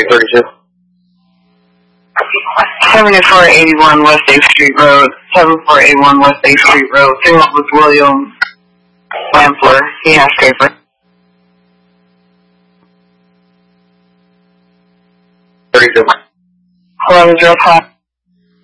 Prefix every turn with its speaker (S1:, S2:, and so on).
S1: 32.
S2: 7481 West 8th Street Road, 7481 West 8th Street Road, fill up with William Lampler, he has paper.
S1: 32.
S2: 1105.